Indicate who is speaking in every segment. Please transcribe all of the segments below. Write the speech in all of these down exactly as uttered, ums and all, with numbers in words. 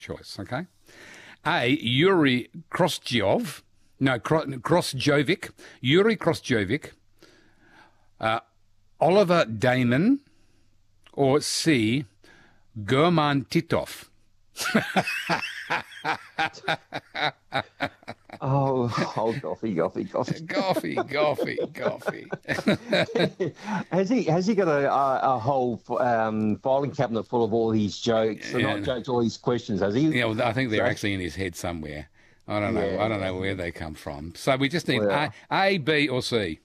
Speaker 1: choice, okay? A, Yuri Khrushchev. No, Khrushchev. Yuri Khrushchev. Uh, Oliver Damon. Or C, German Titov.
Speaker 2: Oh, oh, Goffy, Goffy, Goffy,
Speaker 1: Goffy, Goffy, Goffy.
Speaker 2: has he has he got a a, a whole um, filing cabinet full of all his jokes, yeah. not jokes, all his questions? Has he?
Speaker 1: Yeah, well, I think they're so, actually in his head somewhere. I don't know. Yeah. I don't know where they come from. So we just need well, A, A, B, or C.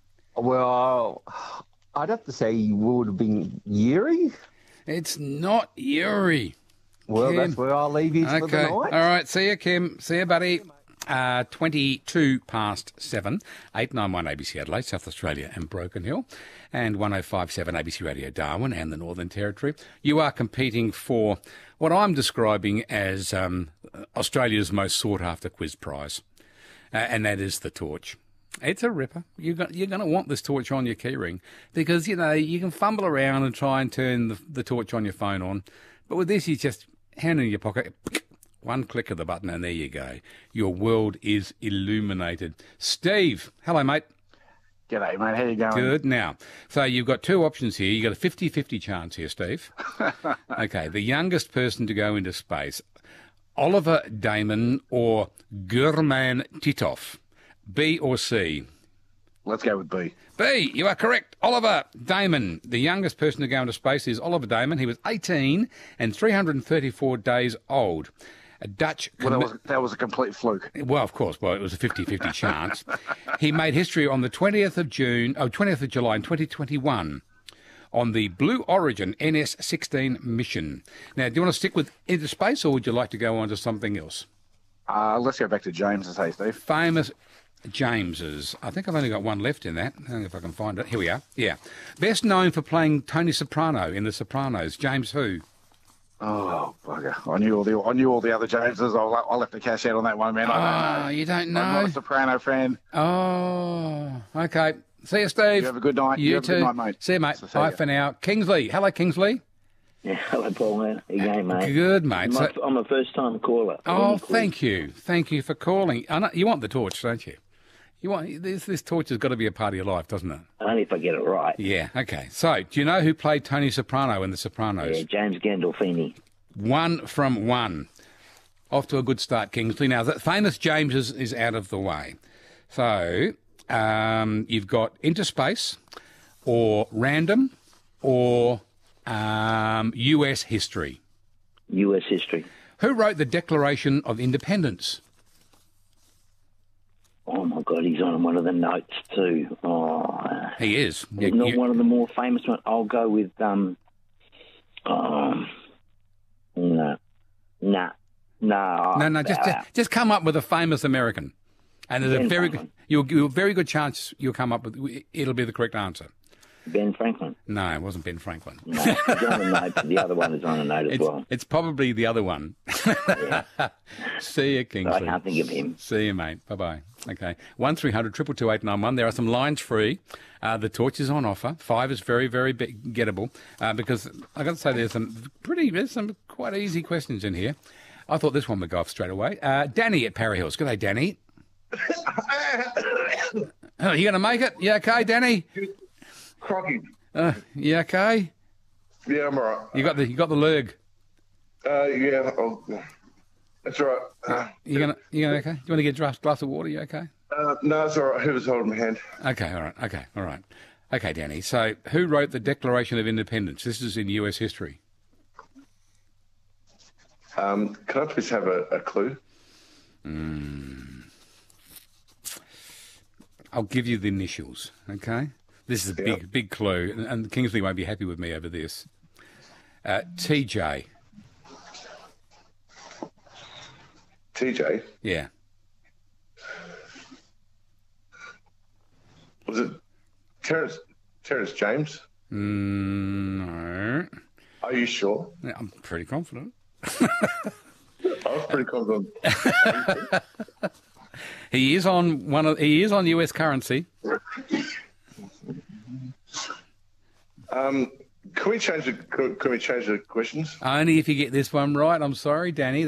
Speaker 2: Well, I'd have to say he would have been Yuri.
Speaker 1: It's not Yuri.
Speaker 2: Well, Kim. That's where I'll leave you
Speaker 1: okay.
Speaker 2: for the night.
Speaker 1: All right. See you, Kim. See you, buddy. Uh, twenty-two past seven, eight nine one A B C Adelaide, South Australia and Broken Hill, and one oh five seven A B C Radio Darwin and the Northern Territory. You are competing for what I'm describing as um, Australia's most sought-after quiz prize, uh, and that is the torch. It's a ripper. You're going, you're going to want this torch on your keyring because, you know, you can fumble around and try and turn the, the torch on your phone on, but with this, you just hand it in your pocket, one click of the button, and there you go. Your world is illuminated. Steve, hello, mate.
Speaker 3: G'day, mate. How you going?
Speaker 1: Good. Now, so you've got two options here. You've got a fifty-fifty chance here, Steve. Okay, the youngest person to go into space, Oliver Damon or German Titov, B or C?
Speaker 3: Let's go with B.
Speaker 1: B, you are correct. Oliver Damon. The youngest person to go into space is Oliver Damon. He was eighteen and three hundred thirty-four days old. A Dutch...
Speaker 3: Well, that was, that was a complete fluke.
Speaker 1: Well, of course. Well, it was a fifty-fifty chance. He made history on the twentieth of June, oh, twentieth of July in twenty twenty-one on the Blue Origin N S sixteen mission. Now, do you want to stick with into space or would you like to go on to something else?
Speaker 3: Uh, let's go back to James and say, Steve.
Speaker 1: Famous Jameses. I think I've only got one left in that. I don't know if I can find it. Here we are. Yeah. Best known for playing Tony Soprano in The Sopranos. James who?
Speaker 3: Oh, bugger. I knew all the I knew all the other Jameses. I'll, I'll have to cash out on that one, man. I don't
Speaker 1: oh,
Speaker 3: know.
Speaker 1: You don't know?
Speaker 3: I'm not a Soprano fan.
Speaker 1: Oh, okay. See you, Steve.
Speaker 3: You have a good night.
Speaker 1: You,
Speaker 3: you have
Speaker 1: too.
Speaker 3: a good night, mate.
Speaker 1: See you, mate.
Speaker 3: So, see
Speaker 1: Bye
Speaker 3: you.
Speaker 1: for now. Kingsley. Hello, Kingsley.
Speaker 4: Yeah, hello, Paul, man. How you going, mate?
Speaker 1: Good, mate.
Speaker 4: I'm,
Speaker 1: So,
Speaker 4: a, I'm a first-time caller.
Speaker 1: oh, thank you. Thank you for calling. I know, you want the torch, don't you? You want this, this torch has got to be a part of your life, doesn't it?
Speaker 4: Only if I get it right.
Speaker 1: Yeah, okay. So, do you know who played Tony Soprano in The Sopranos?
Speaker 4: Yeah, James Gandolfini.
Speaker 1: One from one. Off to a good start, Kingsley. Now, that famous James is, is out of the way. So, um, you've got interspace or random or um, U S history.
Speaker 4: U S history.
Speaker 1: Who wrote the Declaration of Independence?
Speaker 4: Oh, my God, he's on one of the notes too. Oh,
Speaker 1: He is.
Speaker 4: He's
Speaker 1: You-
Speaker 4: not
Speaker 1: you-
Speaker 4: one of the more famous ones. I'll go with, um, um, no, nah, no.
Speaker 1: No, no, just, just just come up with a famous American, and there's a
Speaker 4: Ben
Speaker 1: very
Speaker 4: Franklin.
Speaker 1: good, you'll, you'll very good chance you'll come up with it'll be the correct answer.
Speaker 4: Ben Franklin.
Speaker 1: No, it wasn't Ben Franklin.
Speaker 4: No, he's on a note, but the other one is on a note as
Speaker 1: It's,
Speaker 4: well.
Speaker 1: it's probably the other one.
Speaker 4: Yeah.
Speaker 1: See you,
Speaker 4: I
Speaker 1: Kingsley.
Speaker 4: can't think of him.
Speaker 1: See you, mate. Bye bye. Okay, one three hundred triple two eight nine one. There are some lines free. Uh, the torch is on offer. Five is very very big, gettable uh, because I got to say there's some pretty there's some quite easy questions in here. I thought this one would go off straight away. Uh, Danny at Parry Hills. Good day, Danny. Oh, you going to make it? You okay, Danny?
Speaker 5: Crocky.
Speaker 1: Uh, you okay?
Speaker 5: Yeah, I'm all right.
Speaker 1: You got the you got the lurg.
Speaker 5: Uh, yeah, I'll, that's all right. Uh,
Speaker 1: You gonna you gonna okay? Do you want to get a glass, glass of water? You okay?
Speaker 5: uh, no, it's all right. Whoever's holding my hand?
Speaker 1: Okay, all right. Okay, all right. Okay, Danny. So, who wrote the Declaration of Independence? This is in U S history.
Speaker 5: Um, can I please have a, a clue?
Speaker 1: Mm. I'll give you the initials. Okay. This is a
Speaker 5: Yep.
Speaker 1: big big clue, and, and Kingsley won't be happy with me over this. Uh, T J.
Speaker 5: T J.
Speaker 1: Yeah.
Speaker 5: Was it Terrence, Terrence James?
Speaker 1: Mm, no.
Speaker 5: Are you sure?
Speaker 1: Yeah, I'm pretty confident.
Speaker 5: I was pretty confident.
Speaker 1: He is on one of. He is on U S currency.
Speaker 5: Um, could can we change the can we change the questions?
Speaker 1: Only if you get this one right. I'm sorry, Danny.